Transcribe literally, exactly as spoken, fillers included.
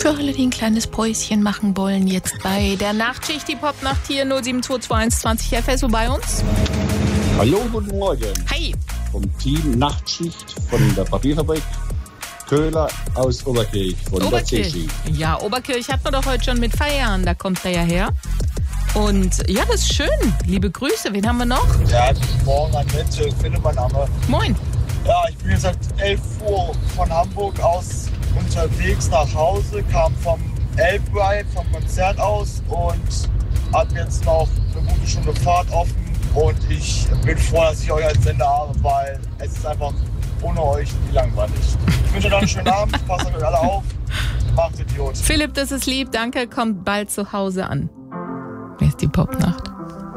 Für alle, die ein kleines Päuschen machen wollen, jetzt bei der Nachtschicht, die Popnacht hier null sieben zwei zwei eins zwanzig F S O bei uns. Hallo, guten Morgen. Hi. Vom Team Nachtschicht von der Papierfabrik Köhler aus Oberkirch von Oberkirch. der C C. Ja, Oberkirch hat man doch heute schon mit Feiern, da kommt er ja her. Und ja, das ist schön. Liebe Grüße, wen haben wir noch? Ja, guten Morgen, Annette, Philipp, mein Name. Moin. Ja, ich bin jetzt seit elf Uhr von Hamburg aus unterwegs nach Hause, kam vom Elbride, vom Konzert aus und habe jetzt noch eine gute Stunde Fahrt offen. Und ich bin froh, dass ich euch als Sender habe, weil es ist einfach ohne euch nie langweilig. Ich wünsche euch noch einen schönen Abend, passt auf euch alle auf, macht Idiot. Philipp, das ist lieb, danke, kommt bald zu Hause an. Wer ist die Popnacht?